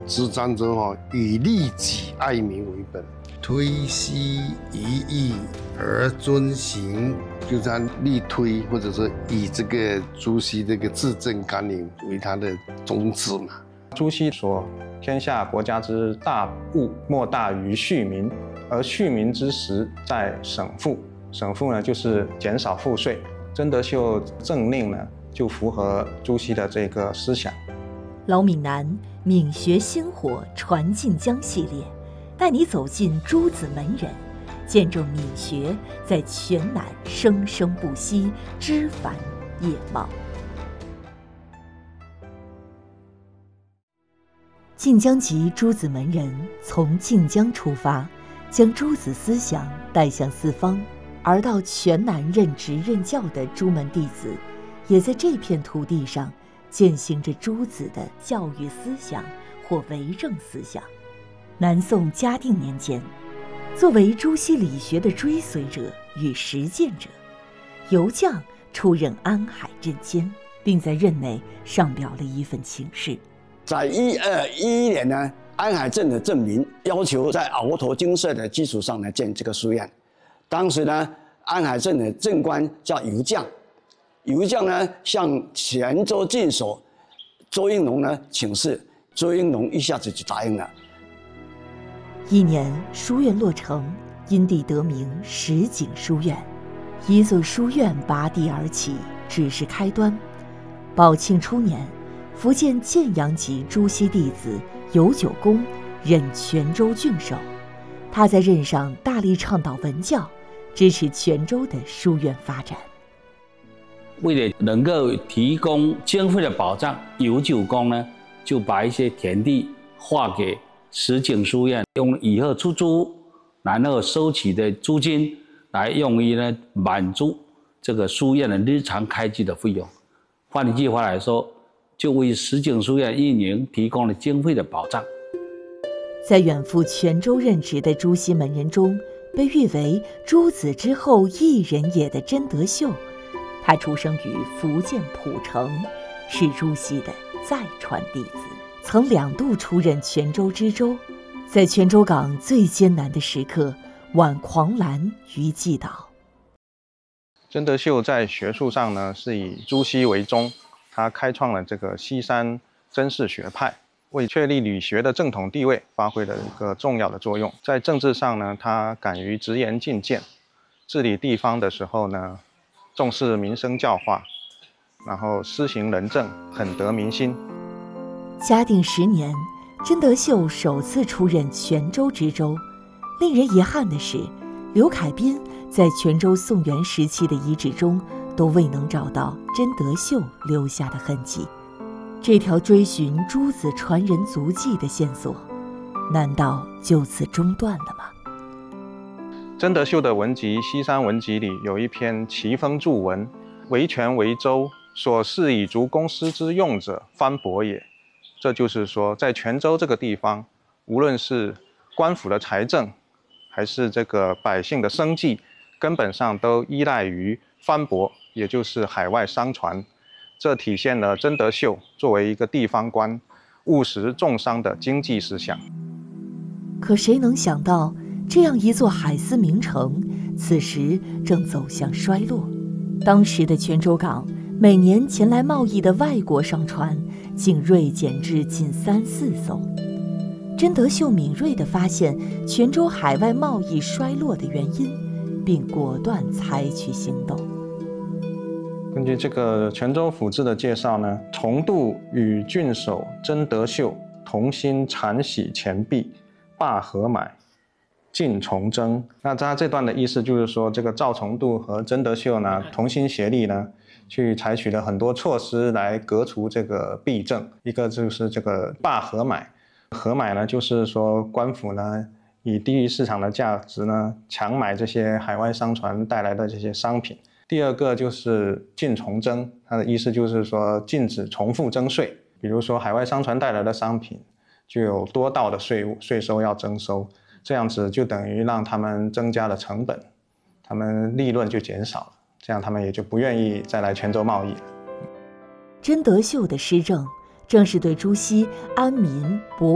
执章者以利己爱民为本，推西一义而遵行，就是他力推或者说以这个朱熹这个治政纲领为他的宗旨嘛。 朱熹说：“天下国家之大务，莫大于恤民，而恤民之实在省赋。省赋呢，就是减少赋税。曾德秀政令呢，就符合朱熹的这个思想。” 老闽南闽学薪火传晋江系列，带你走进诸子门人，见证闽学在全南生生不息，枝繁叶茂。晋江集诸子门人从晋江出发，将诸子思想带向四方，而到全南任职任教的朱门弟子，也在这片土地上践行着诸子的教育思想或为政思想。南宋嘉定年间，作为朱熹理学的追随者与实践者，尤绛出任安海镇监，并在任内上表了一份请示。 在1211年呢，安海镇的镇民要求在鳌头精舍的基础上来建这个书院。当时呢，安海镇的镇官叫尤绛，尤绛呢向泉州郡守周应龙呢请示，周应龙一下子就答应了。 1年，书院落成，因地得名石井书院。一座书院拔地而起，只是开端。宝庆初年，福建建阳籍朱熹弟子尤九公任泉州郡守，他在任上大力倡导文教，支持泉州的书院发展。 为了能够提供经费的保障，尤九公呢就把一些田地划给石井书院，用以后出租，然后收取的租金来用于呢满足这个书院的日常开支的费用。换一句话来说，就为石井书院运营提供了经费的保障。 在远赴泉州任职的朱熹门人中，被誉为朱子之后一人也的真德秀，他出生于福建浦城，是朱熹的再传弟子，曾2度出任泉州知州，在泉州港最艰难的时刻挽狂澜于既倒。 曾德秀在学术上呢是以朱熹为宗，他开创了这个西山曾氏学派，为确立理学的正统地位发挥了一个重要的作用。在政治上呢，他敢于直言进谏，治理地方的时候呢，重视民生教化，然后施行仁政，很得民心。 嘉定10年，曾德秀首次出任泉州知州。令人遗憾的是，刘凯彬在泉州宋元时期的遗址中都未能找到曾德秀留下的痕迹。这条追寻诸子传人足迹的线索，难道就此中断了吗？ 曾德秀的文集《西山文集》里有一篇奇峰著文：“为泉为州，所事以足公司之用者，藩薄也。”这就是说，在泉州这个地方，无论是官府的财政，还是这个百姓的生计，根本上都依赖于藩薄，也就是海外商船。这体现了曾德秀作为一个地方官，务实重商的经济思想。 可谁能想到，这样一座海丝名城，此时正走向衰落。当时的泉州港，每年前来贸易的外国商船竟锐减至仅3、4艘。曾德秀敏锐地发现泉州海外贸易衰落的原因，并果断采取行动。 根据这个泉州府志的介绍呢，重度与郡守曾德秀同心铲洗钱币，罢河买，进重征。那他这段的意思就是说，这个赵重度和曾德秀呢同心协力呢，去采取了很多措施来革除这个弊政。一个就是这个罢河买，河买呢就是说官府呢以低于市场的价值呢强买这些海外商船带来的这些商品。第二个就是禁重征，它的意思就是说禁止重复征税，比如说海外商船带来的商品就有多道的税收要征收，这样子就等于让他们增加了成本，他们利润就减少了，这样他们也就不愿意再来泉州贸易了。 曾德秀的施政正是对朱熹安民博